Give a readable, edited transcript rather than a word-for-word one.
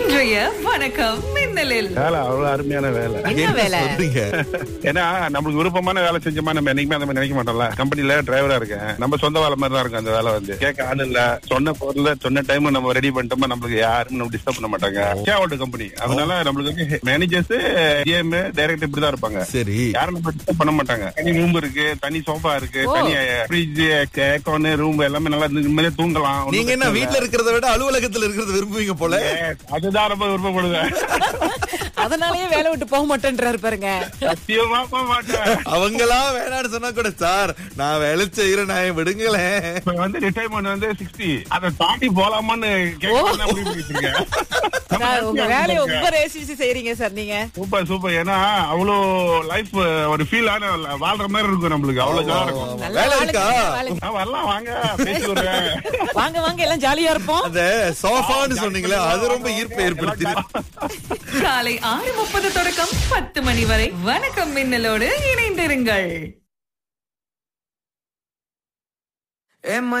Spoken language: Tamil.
இன்றைய வணக்கம் மின்னலில் வேலை அவ்வளவு அருமையான வேலை. என்ன வேலை? ஏன்னா நம்மளுக்கு விருப்பமான வேலை செஞ்சோமா நம்ம என்னைக்குமே அந்த மாதிரி நினைக்க மாட்டோம்ல. கம்பெனில டிரைவரா இருக்கேன், நம்ம சொந்த வேலை மாதிரி தான் இருக்கும். அந்த வேலை வந்து கேட்க ஆள் இல்ல, சொன்ன பொருள் சொன்ன டைம் நம்ம ரெடி பண்ணிட்டோமா நம்மளுக்கு யாரும் நம்ம டிஸ்டர்ப் பண்ண மாட்டாங்க. ஷேர் கம்பெனி, அதனால நம்மளுக்கு வந்து மேனேஜர்ஸ் ஜிஎம் டைரக்டர் இப்படிதான் இருப்பாங்க. சரி, யாரும் நம்ம டிஸ்டர்ப் பண்ண மாட்டாங்க. தனி ரூம் இருக்கு, தனி சோஃபா இருக்கு, தனி ஃப்ரிட்ஜ், ஏர்கான் ரூம் எல்லாமே நல்லா நிம்மதியா தூங்கலாம். நீங்க என்ன வீட்டுல இருக்கிறத விட அலுவலகத்துல இருக்கிறத விரும்புவீங்க போல. அதுதான் ரொம்ப விருப்பப்படுவேன். அதனாலயே வேலை விட்டு போக மாட்டேன்றாரு பாருங்க. சத்தியமா போக மாட்டேன். அவங்களா வேணான்னு சொன்னா கூட சார் நான் வேலை செய்யறேன் நான் விடுங்களேன். இப்ப வந்து ரிட்டைர்மெண்ட் வந்து 60, அதை தாண்டி போலாமான்னு கேட்க இருக்கேன். உங்க வேலையை ரொம்ப ரேசிச்சு செய்றீங்க சார் நீங்க. Super super. ஏன்னா அவ்வளோ லைஃப் ஒரு ஃபீல் ஆன வாழ்ற மாதிரி இருக்கும் நம்மளுக்கு. அவ்வளவு ஜாலியா இருக்கும். வேலை இருக்கா? வரலாம் வாங்க, பேசி விடுறேன். வாங்க வாங்க, எல்லாம் ஜாலியா இருப்போம். அந்த சோஃபான்னு சொன்னீங்களே அது ரொம்ப ஈர்ப்பை ஏற்படுத்திருக்கு. காலை 6:30 தொடக்கம் 10 மணி வரை வணக்கம் மின்னலோடு இணைந்திருங்கள்.